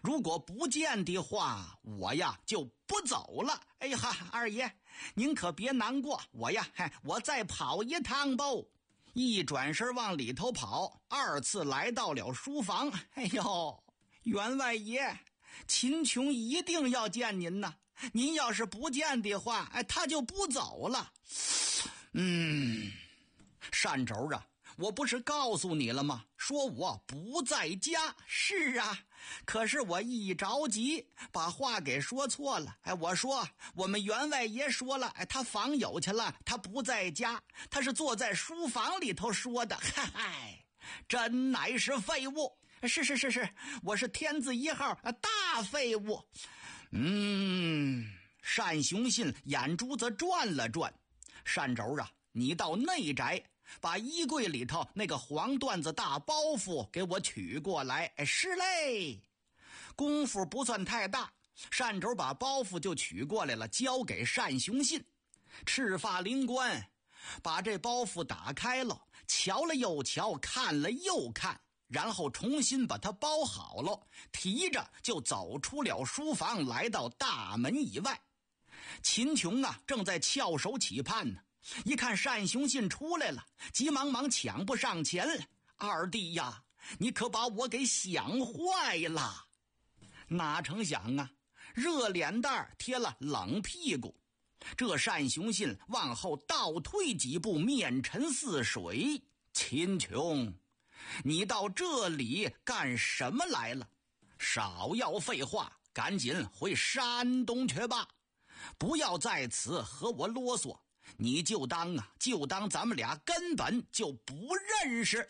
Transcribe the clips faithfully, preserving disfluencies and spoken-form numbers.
如果不见的话，我呀就不走了。哎呀，二爷，您可别难过，我呀，嘿，我再跑一趟吧。一转身往里头跑，二次来到了书房。哎呦，员外爷，秦琼一定要见您呐！您要是不见的话，哎，他就不走了。嗯，单轴啊，我不是告诉你了吗？说我不在家。是啊，可是我一着急把话给说错了。哎，我说我们员外爷说了，哎，他访友去了，他不在家，他是坐在书房里头说的。嗨嗨，真乃是废物。是是是是，我是天字一号大废物。嗯，单雄信眼珠子转了转。单轴啊，你到内宅把衣柜里头那个黄缎子大包袱给我取过来。哎，是嘞。功夫不算太大，单轴把包袱就取过来了，交给单雄信。赤发灵官把这包袱打开了，瞧了又瞧，看了又看，然后重新把它包好了，提着就走出了书房，来到大门以外。秦琼啊，正在翘首企盼呢，一看单雄信出来了，急忙忙抢步上前。二弟呀，你可把我给想坏了。哪成想啊，热脸蛋贴了冷屁股。这单雄信往后倒退几步，面沉似水。秦琼，你到这里干什么来了？少要废话，赶紧回山东去吧，不要在此和我啰嗦。你就当啊，就当咱们俩根本就不认识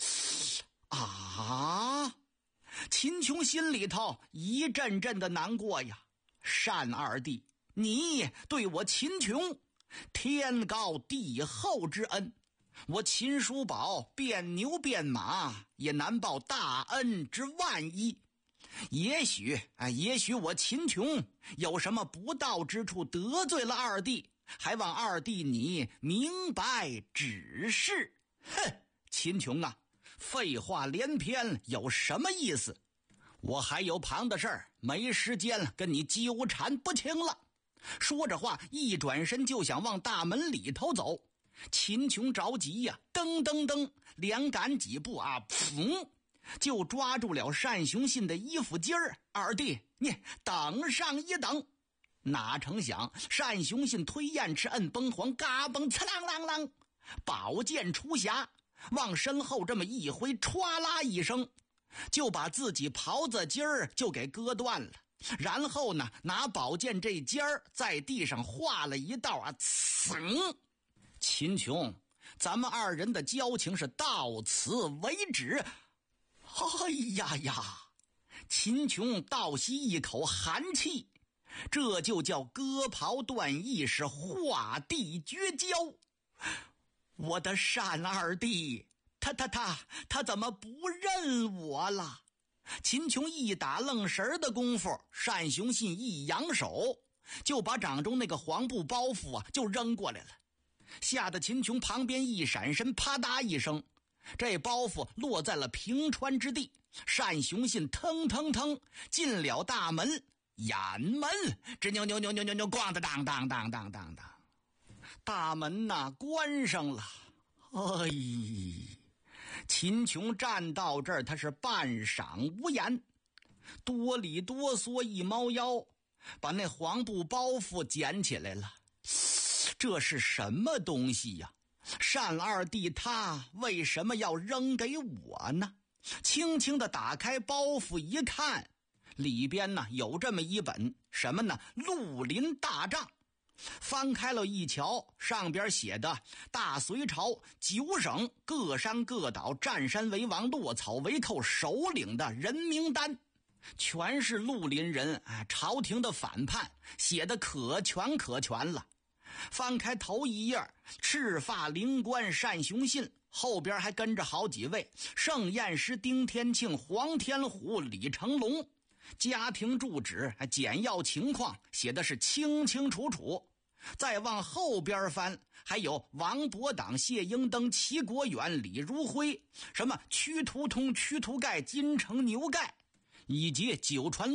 啊！秦琼心里头一阵阵的难过呀。单二弟，你对我秦琼天高地厚之恩，我秦叔宝变牛变马也难报大恩之万一。也许啊，也许我秦琼有什么不道之处，得罪了二弟，还望二弟你明白指示。哼，秦琼啊，废话连篇，有什么意思？我还有旁的事儿，没时间跟你纠缠不清了。说着话，一转身就想往大门里头走。秦琼着急呀、啊，噔噔噔连赶几步啊，噗，就抓住了单雄信的衣服襟儿。二弟，你等上一等。哪成想单雄信推燕翅摁崩簧，嘎嘣刺啷啷啷，宝剑出匣，往身后这么一挥，歘啦一声就把自己袍子襟儿就给割断了。然后呢，拿宝剑这尖儿在地上画了一道啊，呲！秦琼，咱们二人的交情是到此为止。哎呀呀！秦琼倒吸一口寒气，这就叫割袍断义，是画地绝交。我的单二弟，他他他他怎么不认我了？秦琼一打愣神的功夫，单雄信一扬手，就把掌中那个黄布包袱啊就扔过来了。吓得秦琼旁边一闪身，啪嗒一声，这包袱落在了平川之地。单雄信腾腾腾进了大门，掩门，吱扭扭扭扭扭扭，咣当当当当当当当，大门呐关上了。哎，秦琼站到这儿，他是半晌无言，哆里哆嗦一猫腰，把那黄布包袱捡起来了。这是什么东西呀？单二弟他为什么要扔给我呢？轻轻地打开包袱一看，里边呢有这么一本什么呢？绿林大帐。翻开了一瞧，上边写的大隋朝九省各山各岛占山为王，落草为寇首领的人名单，全是绿林人，哎，朝廷的反叛，写的可全可全了。翻开头一页，赤发灵官单雄信，后边还跟着好几位，盛验师丁天庆、黄天虎、李成龙，家庭住址简要情况写的是清清楚楚。再往后边翻，还有王伯党、谢英登、齐国远、李如辉，什么屈图通、屈图盖、金城牛盖，以及九传